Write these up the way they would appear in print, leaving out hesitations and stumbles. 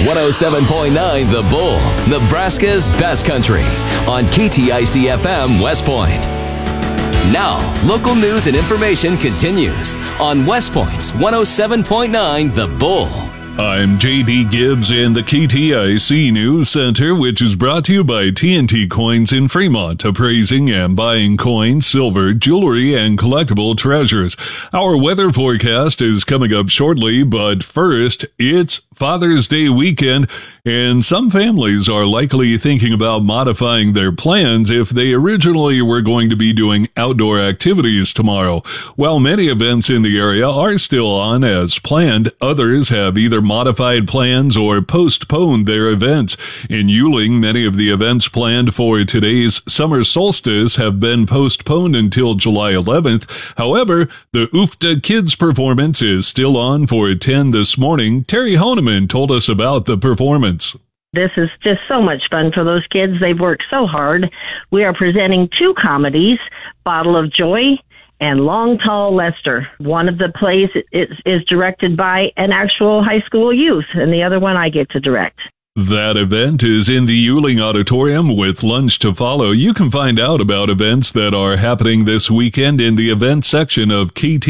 107.9 The Bull, Nebraska's best country on KTIC FM West Point. Now, local news and information continues on West Point's 107.9 The Bull. I'm J.D. Gibbs in the KTIC News Center, which is brought to you by TNT Coins in Fremont, appraising and buying coins, silver, jewelry, and collectible treasures. Our weather forecast is coming up shortly, but first, it's Father's Day weekend, and some families are likely thinking about modifying their plans if they originally were going to be doing outdoor activities tomorrow. While many events in the area are still on as planned, others have either modified plans or postponed their events. In Yuling, many of the events planned for today's summer solstice have been postponed until July 11th. However, the UFTA Kids performance is still on for 10 this morning. Terry Honeman told us about the performance. This is just so much fun for those kids. They've worked so hard. We are presenting two comedies, Bottle of Joy and Long Tall Lester. One of the plays is directed by an actual high school youth, and the other one I get to direct. That event is in the Yuling Auditorium with lunch to follow. You can find out about events that are happening this weekend in the event section of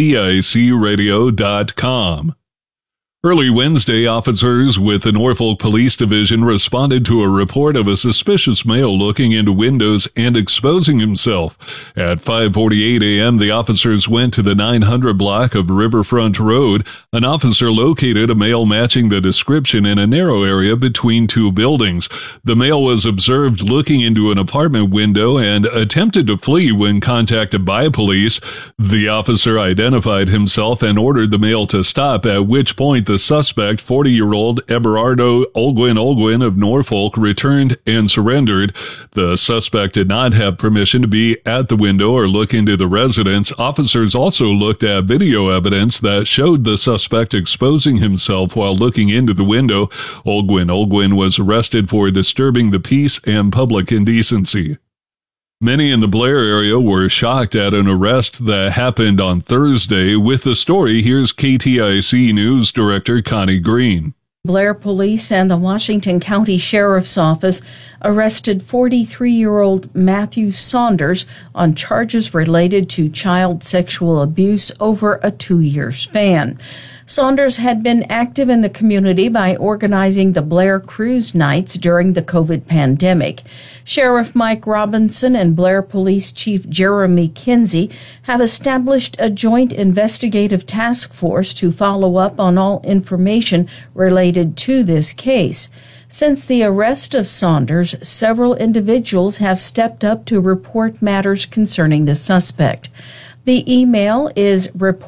KTICradio.com. Early Wednesday, officers with the Norfolk Police Division responded to a report of a suspicious male looking into windows and exposing himself. At 5:48 a.m., the officers went to the 900 block of Riverfront Road. An officer located a male matching the description in a narrow area between two buildings. The male was observed looking into an apartment window and attempted to flee when contacted by police. The officer identified himself and ordered the male to stop, at which point the suspect, 40-year-old Eberardo Olguin of Norfolk, returned and surrendered. The suspect did not have permission to be at the window or look into the residence. Officers also looked at video evidence that showed the suspect exposing himself while looking into the window. Olguin was arrested for disturbing the peace and public indecency. Many in the Blair area were shocked at an arrest that happened on Thursday. With the story, here's KTIC News Director Connie Green. Blair Police and the Washington County Sheriff's Office arrested 43-year-old Matthew Saunders on charges related to child sexual abuse over a 2-year span. Saunders had been active in the community by organizing the Blair Cruise Nights during the COVID pandemic. Sheriff Mike Robinson and Blair Police Chief Jeremy Kinsey have established a joint investigative task force to follow up on all information related to this case. Since the arrest of Saunders, several individuals have stepped up to report matters concerning the suspect. The email is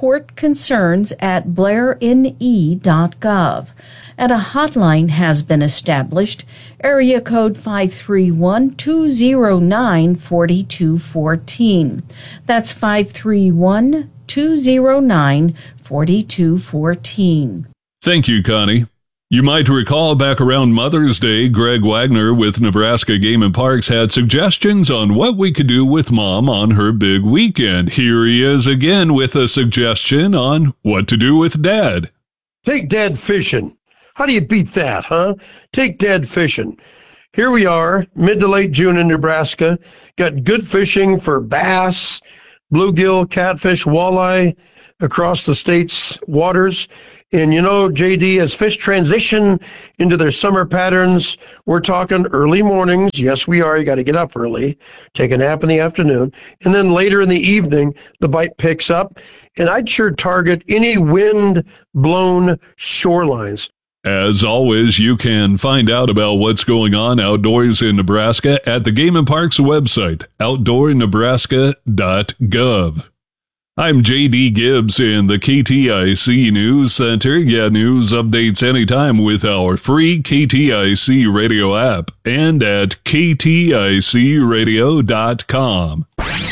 reportconcerns@blairne.gov. And a hotline has been established, area code 531-209-4214. That's 531-209-4214. Thank you, Connie. You might recall back around Mother's Day, Greg Wagner with Nebraska Game and Parks had suggestions on what we could do with Mom on her big weekend. Here he is again with a suggestion on what to do with Dad. Take Dad fishing. How do you beat that, huh? Take Dad fishing. Here we are, mid to late June in Nebraska. Got good fishing for bass, bluegill, catfish, walleye across the state's waters. And you know, JD, as fish transition into their summer patterns, we're talking early mornings. Yes, we are. You got to get up early, take a nap in the afternoon. And then later in the evening, the bite picks up. And I'd sure target any wind-blown shorelines. As always, you can find out about what's going on outdoors in Nebraska at the Game and Parks website, outdoornebraska.gov. I'm J.D. Gibbs in the KTIC News Center. Get news updates anytime with our free KTIC radio app and at KTICradio.com.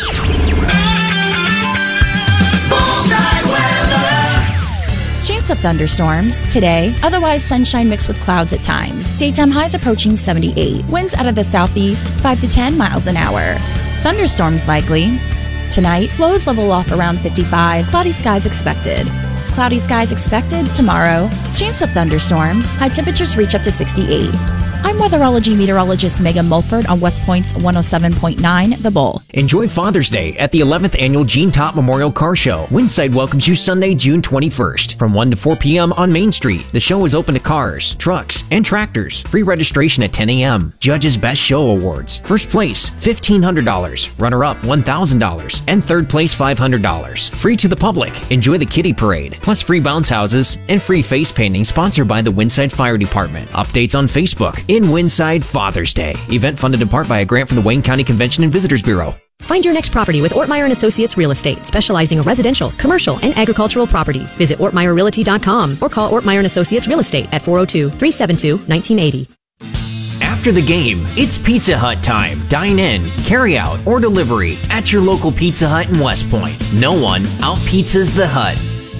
Chance of thunderstorms today, otherwise sunshine mixed with clouds at times. Daytime highs approaching 78. Winds out of the southeast, 5 to 10 miles an hour. Thunderstorms likely. Tonight, lows level off around 55. Cloudy skies expected. Cloudy skies expected tomorrow. Chance of thunderstorms. High temperatures reach up to 68. I'm weatherology meteorologist Megan Mulford on West Point's 107.9 The Bull. Enjoy Father's Day at the 11th Annual Gene Top Memorial Car Show. Windside welcomes you Sunday, June 21st from 1 to 4 p.m. on Main Street. The show is open to cars, trucks, and tractors. Free registration at 10 a.m. Judges Best Show Awards. First place, $1,500. Runner-up, $1,000. And third place, $500. Free to the public. Enjoy the kiddie parade. Plus free bounce houses and free face painting sponsored by the Windside Fire Department. Updates on Facebook. In Windside Father's Day. Event funded in part by a grant from the Wayne County Convention and Visitors Bureau. Find your next property with Ortmeyer & Associates Real Estate, specializing in residential, commercial, and agricultural properties. Visit OrtmeyerRealty.com or call Ortmeyer & Associates Real Estate at 402-372-1980. After the game, it's Pizza Hut time. Dine in, carry out, or delivery at your local Pizza Hut in West Point. No one out-pizzas the Hut.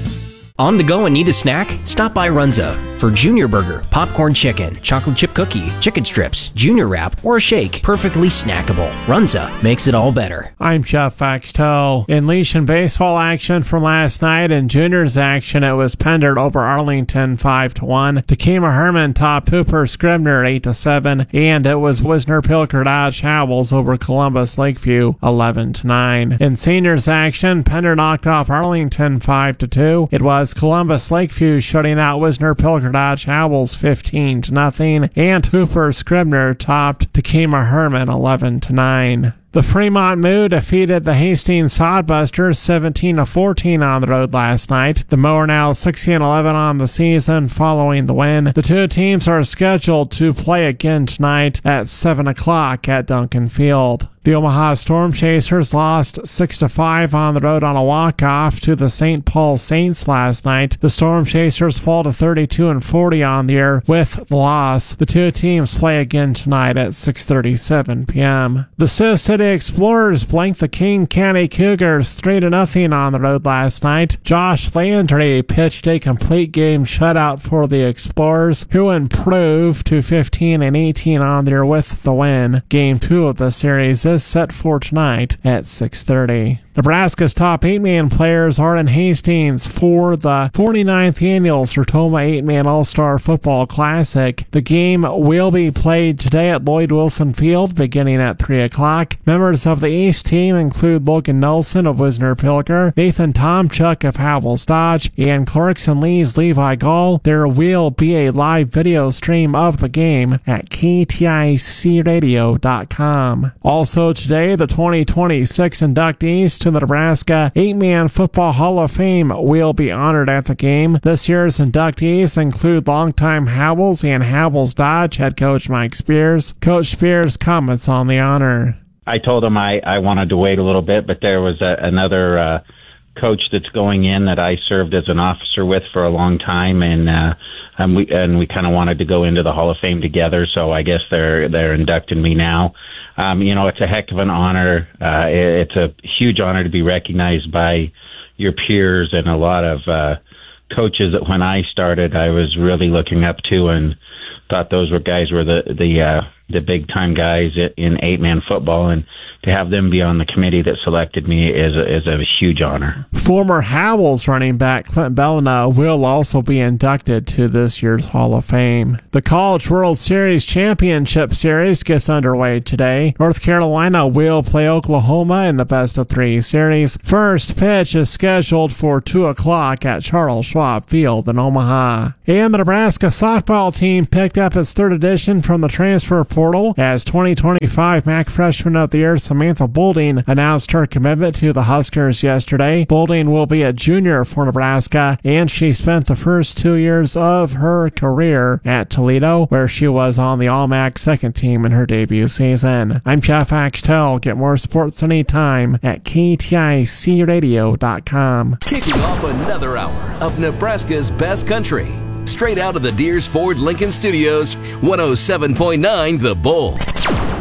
On the go and need a snack? Stop by Runza for Junior Burger, popcorn chicken, chocolate chip cookie, chicken strips, Junior Wrap, or a shake. Perfectly snackable. Runza makes it all better. I'm Jeff Axtell. In Legion baseball action from last night and Juniors action, it was Pender over Arlington 5-1. Takema Herman topped Hooper Scribner 8-7, and it was Wisner-Pilker Dodge Howells over Columbus Lakeview 11-9. In seniors action, Pender knocked off Arlington 5-2. It was Columbus Lakeview shutting out Wisner-Pilker Dodge Howells 15-0, and Hooper Scribner topped Takema Herman 11-9. The Fremont Moo defeated the Hastings Sodbusters 17-14 on the road last night. The Moo are now 16-11 on the season following the win. The two teams are scheduled to play again tonight at 7 o'clock at Duncan Field. The Omaha Storm Chasers lost 6-5 on the road on a walk-off to the St. Paul Saints last night. The Storm Chasers fall to 32-40 on the year with the loss. The two teams play again tonight at 6:37 p.m. The Sioux City Explorers blanked the King County Cougars 3-0 on the road last night. Josh Landry pitched a complete game shutout for the Explorers, who improved to 15-18 on the year with the win. Game 2 of the series is set for tonight at 6:30. Nebraska's top 8-man players are in Hastings for the 49th annual Sertoma 8-Man All-Star Football Classic. The game will be played today at Lloyd Wilson Field beginning at 3 o'clock. Members of the East team include Logan Nelson of Wisner-Pilker, Nathan Tomchuk of Howells Dodge, and Clarkson Lee's Levi Gall. There will be a live video stream of the game at kticradio.com. Also today, the 2026 inductees to the Nebraska 8-Man Football Hall of Fame will be honored at the game. This year's inductees include longtime Howells and Howells Dodge head coach Mike Spears. Coach Spears comments on the honor. I told him I wanted to wait a little bit, but there was another coach that's going in that I served as an officer with for a long time, and we kind of wanted to go into the Hall of Fame together. So I guess they're inducting me now. It's a heck of an honor. It's a huge honor to be recognized by your peers and a lot of coaches that when I started I was really looking up to and thought those guys were the big time guys in 8-man football, and to have them be on the committee that selected me is a huge honor. Former Howells running back Clint Bellina will also be inducted to this year's Hall of Fame. The College World Series Championship Series gets underway today. North Carolina will play Oklahoma in the best-of-3 series. First pitch is scheduled for 2 o'clock at Charles Schwab Field in Omaha. And the Nebraska softball team picked up its third edition from the transfer portal as 2025 MAC Freshman of the Year Samantha Boulding announced her commitment to the Huskers yesterday. Boulding will be a junior for Nebraska, and she spent the first 2 years of her career at Toledo, where she was on the All-MAC second team in her debut season. I'm Jeff Axtell. Get more sports anytime at kticradio.com. Kicking off another hour of Nebraska's Best Country. Straight out of the Deers Ford Lincoln Studios, 107.9 The Bull.